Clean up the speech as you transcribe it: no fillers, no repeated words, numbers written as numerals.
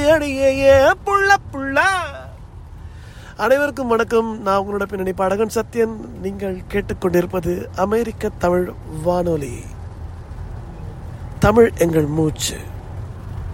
அடியே புள்ள புள்ள. அனைவருக்கும் வணக்கம். நான் உங்களோட பின்னணி பாடகன் சத்யன். நீங்கள் கேட்டுக்கொண்டிருப்பது அமெரிக்க தமிழ் வானொலி. தமிழ் எங்கள் மூச்சு.